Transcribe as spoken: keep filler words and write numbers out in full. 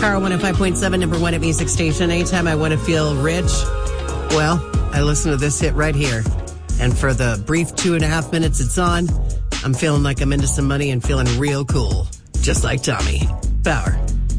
Power one oh five point seven, number one at music station. Anytime I want to feel rich, well, I listen to this hit right here. And for the brief two and a half minutes it's on, I'm feeling like I'm into some money and feeling real cool. Just like Tommy. Power.